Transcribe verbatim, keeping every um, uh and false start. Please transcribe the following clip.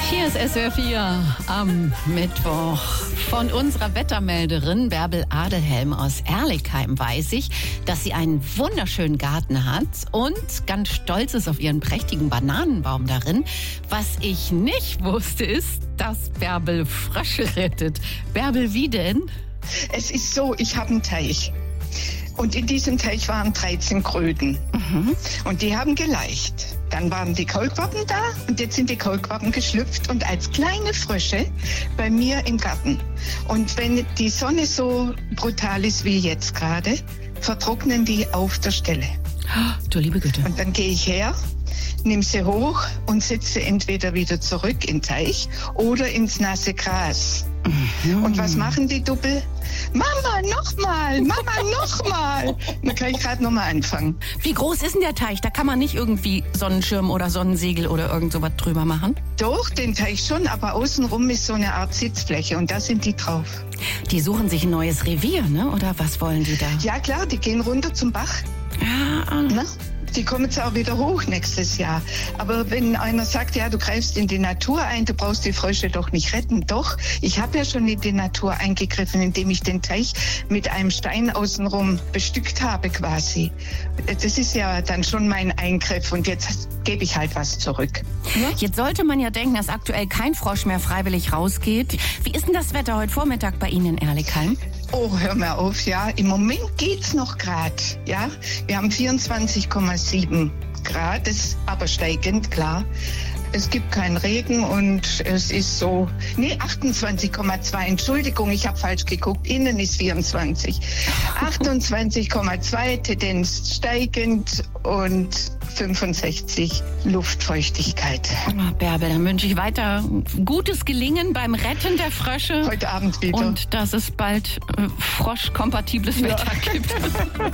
Hier ist S W R vier am Mittwoch. Von unserer Wettermelderin Bärbel Adelhelm aus Erlikheim weiß ich, dass sie einen wunderschönen Garten hat und ganz stolz ist auf ihren prächtigen Bananenbaum darin. Was ich nicht wusste, ist, dass Bärbel Frösche rettet. Bärbel, wie denn? Es ist so, ich habe einen Teich. Und in diesem Teich waren dreizehn Kröten. Mhm. Und die haben geleicht. Dann waren die Kaulquappen da und jetzt sind die Kaulquappen geschlüpft und als kleine Frösche bei mir im Garten. Und wenn die Sonne so brutal ist wie jetzt gerade, vertrocknen die auf der Stelle. Du liebe Güte. Und dann gehe ich her, nimm sie hoch und setze entweder wieder zurück in den Teich oder ins nasse Gras. Mhm. Und was machen die Doppel? Mama, nochmal, Mama, nochmal. Dann kann ich gerade nochmal anfangen. Wie groß ist denn der Teich? Da kann man nicht irgendwie Sonnenschirm oder Sonnensegel oder irgend sowas drüber machen? Doch, den Teich schon, aber außenrum ist so eine Art Sitzfläche und da sind die drauf. Die suchen sich ein neues Revier, ne? Oder was wollen die da? Ja klar, die gehen runter zum Bach. Ja. Na? Die kommen jetzt auch wieder hoch nächstes Jahr. Aber wenn einer sagt, ja, du greifst in die Natur ein, du brauchst die Frösche doch nicht retten. Doch, ich habe ja schon in die Natur eingegriffen, indem ich den Teich mit einem Stein außenrum bestückt habe quasi. Das ist ja dann schon mein Eingriff und jetzt gebe ich halt was zurück. Ja? Jetzt sollte man ja denken, dass aktuell kein Frosch mehr freiwillig rausgeht. Wie ist denn das Wetter heute Vormittag bei Ihnen in Erlikheim? Oh, hör mal auf, ja. Im Moment geht's noch grad, ja. Wir haben vierundzwanzig Komma sieben Grad, das ist aber steigend, klar. Es gibt keinen Regen und es ist so, nee, achtundzwanzig Komma zwei, Entschuldigung, ich habe falsch geguckt, innen ist vierundzwanzig. achtundzwanzig Komma zwei, Tendenz steigend und fünfundsechzig Luftfeuchtigkeit. Oh, Bärbel, dann wünsche ich weiter gutes Gelingen beim Retten der Frösche. Heute Abend wieder. Und dass es bald äh, froschkompatibles Wetter gibt.